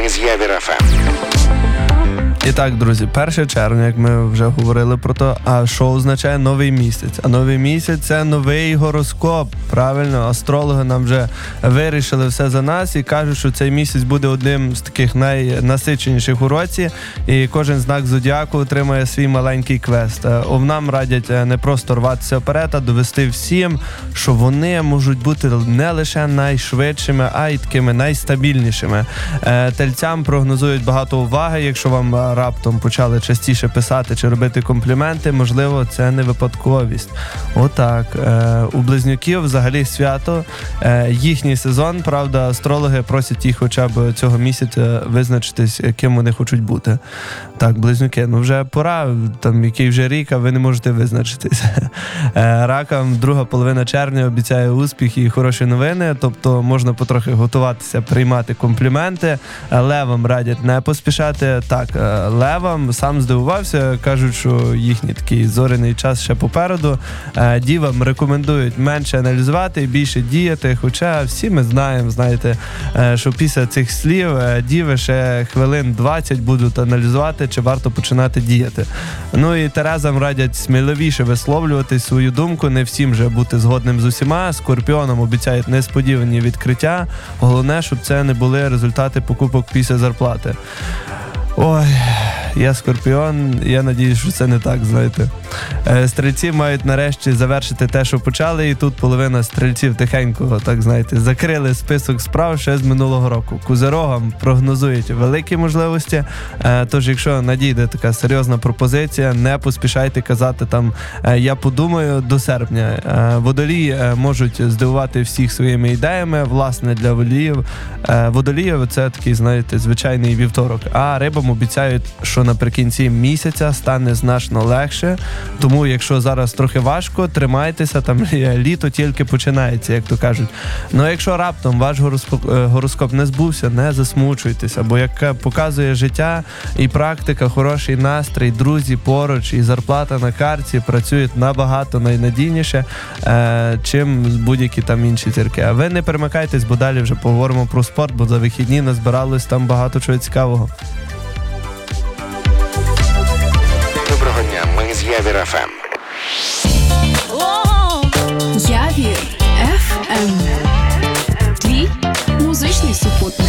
Ми з Явір ФМ. І так, друзі, 1 червня, як ми вже говорили про то, а що означає новий місяць? А новий місяць – це новий гороскоп. Правильно, астрологи нам вже вирішили все за нас і кажуть, що цей місяць буде одним з таких найнасиченіших у році, і кожен знак зодіаку отримає свій маленький квест. Овнам радять не просто рватися вперед, а довести всім, що вони можуть бути не лише найшвидшими, а й такими найстабільнішими. Тельцям прогнозують багато уваги, якщо вам раптом почали частіше писати чи робити компліменти, можливо, це не випадковість. Отак. У близнюків взагалі свято. Їхній сезон, правда, астрологи просять їх хоча б цього місяця визначитись, ким вони хочуть бути. Так, близнюки, вже пора, там який вже рік, а ви не можете визначитись. Ракам друга половина червня обіцяє успіх і хороші новини, тобто можна потрохи готуватися, приймати компліменти. Левам радять не поспішати. Так, левам сам здивувався, кажуть, що їхній такий зоряний час ще попереду. Дівам рекомендують менше аналізувати і більше діяти, хоча всі ми знаємо, знаєте, що після цих слів діви ще хвилин 20 будуть аналізувати, чи варто починати діяти. Ну і Терезам радять сміливіше висловлювати свою думку, не всім же бути згодним з усіма. Скорпіонам обіцяють несподівані відкриття, головне, щоб це не були результати покупок після зарплати. Ой, я скорпіон, я надіюсь, що це не так, знаєте. Стрільці мають нарешті завершити те, що почали, і тут половина стрільців тихенько, так знаєте, закрили список справ ще з минулого року. Козирогам прогнозують великі можливості, тож якщо надійде така серйозна пропозиція, не поспішайте казати там «я подумаю» до серпня. Водолії можуть здивувати всіх своїми ідеями, власне, для водоліїв це такий, знаєте, звичайний вівторок, а рибам обіцяють, що наприкінці місяця стане значно легше, тому якщо зараз трохи важко, тримайтеся, там літо тільки починається, як то кажуть. Ну якщо раптом ваш гороскоп не збувся, не засмучуйтеся, бо як показує життя і практика, хороший настрій, друзі поруч і зарплата на карті працюють набагато найнадійніше, чим будь-які там інші зірки. А ви не перемикайтесь, бо далі вже поговоримо про спорт, бо за вихідні назбиралось там багато чого цікавого. Доброго дня, ми з Явір ФМ. Явір ФМ. Твій музичний супутник.